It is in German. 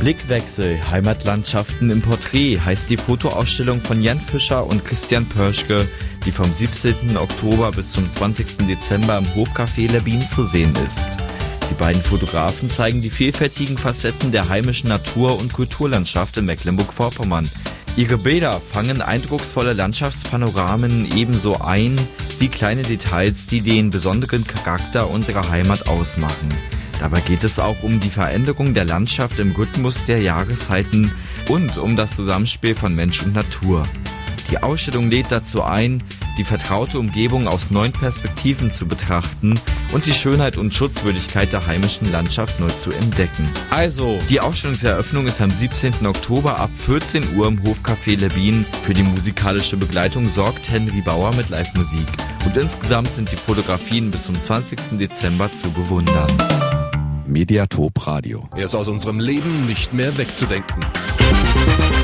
Blickwechsel, Heimatlandschaften im Porträt heißt die Fotoausstellung von Jan Fischer und Christian Pörschke, die vom 17. Oktober bis zum 20. Dezember im Hofcafé Lerbin zu sehen ist. Die beiden Fotografen zeigen die vielfältigen Facetten der heimischen Natur- und Kulturlandschaft in Mecklenburg-Vorpommern. Ihre Bilder fangen eindrucksvolle Landschaftspanoramen ebenso ein wie kleine Details, die den besonderen Charakter unserer Heimat ausmachen. Dabei geht es auch um die Veränderung der Landschaft im Rhythmus der Jahreszeiten und um das Zusammenspiel von Mensch und Natur. Die Ausstellung lädt dazu ein, die vertraute Umgebung aus neuen Perspektiven zu betrachten und die Schönheit und Schutzwürdigkeit der heimischen Landschaft neu zu entdecken. Also, die Ausstellungseröffnung ist am 17. Oktober ab 14 Uhr im Hofcafé Lerbin. Für die musikalische Begleitung sorgt Henry Bauer mit Live-Musik. Und insgesamt sind die Fotografien bis zum 20. Dezember zu bewundern. Mediatop Radio. Er ist aus unserem Leben nicht mehr wegzudenken.